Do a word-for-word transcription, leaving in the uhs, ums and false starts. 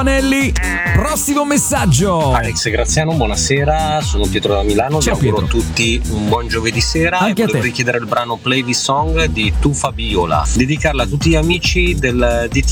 Anelli, prossimo messaggio. Alex Graziano, buonasera, sono Pietro da Milano. Ciao, vi auguro Pietro. a tutti un buon giovedì sera. Anche e a volevo te. richiedere il brano Play This Song di Tu Fabiola, dedicarla a tutti gli amici del, di